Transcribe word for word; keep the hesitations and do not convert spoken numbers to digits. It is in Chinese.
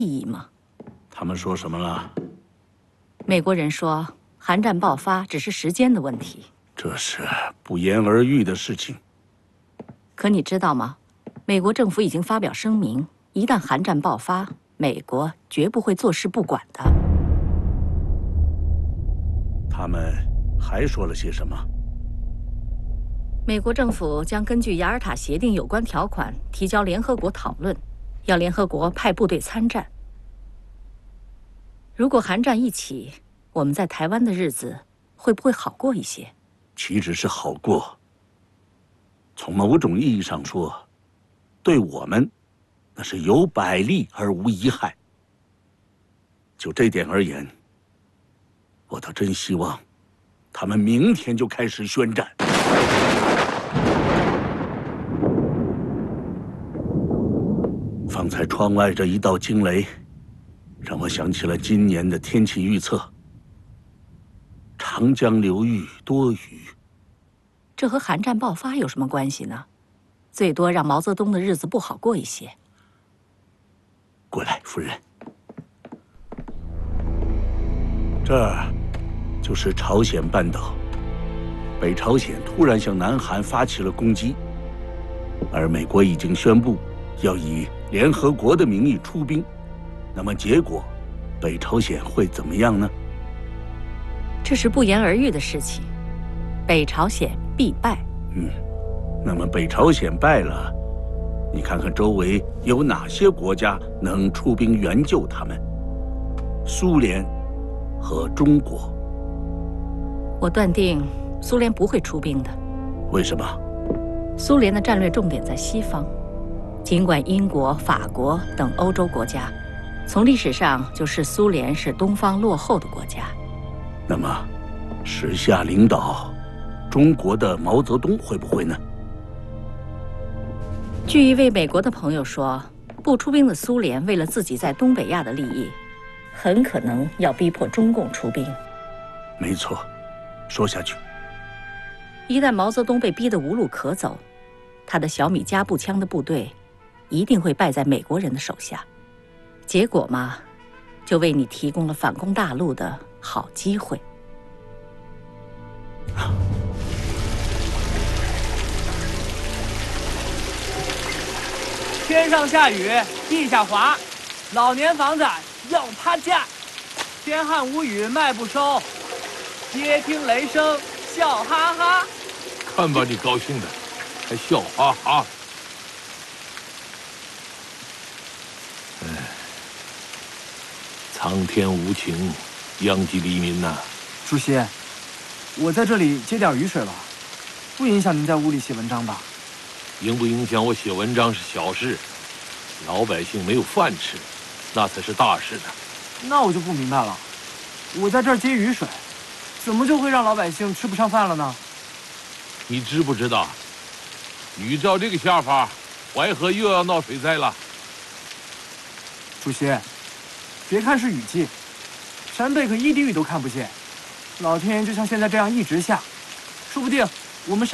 意义吗？ 他们说什么了？ 美国人说，韩战爆发只是时间的问题。 这是不言而喻的事情。 可你知道吗？美国政府已经发表声明，一旦韩战爆发，美国绝不会坐视不管的。 他们还说了些什么？ 美国政府将根据雅尔塔协定有关条款提交联合国讨论，要联合国派部队参战。如果韩战一起，我们在台湾的日子会不会好过一些？ 岂止是好过？从某种意义上说，对我们那是有百利而无一害。就这点而言，我倒真希望他们明天就开始宣战。 方才窗外这一道惊雷，让我想起了今年的天气预测：长江流域多雨。 这和韩战爆发有什么关系呢？最多让毛泽东的日子不好过一些。 过来，夫人。这儿就是朝鲜半岛。北朝鲜突然向南韩发起了攻击，而美国已经宣布要以 联合国的名义出兵，那么结果，北朝鲜会怎么样呢？ 这是不言而喻的事情，北朝鲜必败。 嗯，那么北朝鲜败了，你看看周围有哪些国家能出兵援救他们？苏联和中国。 我断定苏联不会出兵的。 为什么？ 苏联的战略重点在西方。 尽管英国、法国等欧洲国家，从历史上就视苏联是东方落后的国家， 那么，时下领导中国的毛泽东会不会呢？ 据一位美国的朋友说，不出兵的苏联为了自己在东北亚的利益，很可能要逼迫中共出兵。 没错，说下去。 一旦毛泽东被逼得无路可走，他的小米加步枪的部队 一定会败在美国人的手下，结果嘛，就为你提供了反攻大陆的好机会。 天上下雨，地下滑，老年房子要趴架，天旱无雨麦不收，街听雷声笑哈哈。 看把你高兴的，还笑哈哈。 苍天无情，殃及黎民呐！ 主席，我在这里接点雨水吧，不影响您在屋里写文章吧？ 影不影响我写文章是小事，老百姓没有饭吃，那才是大事呢。 那我就不明白了，我在这儿接雨水，怎么就会让老百姓吃不上饭了呢？ 你知不知道，雨照这个下法，淮河又要闹水灾了。 主席，别看是雨季，山背可一滴雨都看不见，老天就像现在这样一直下，说不定我们山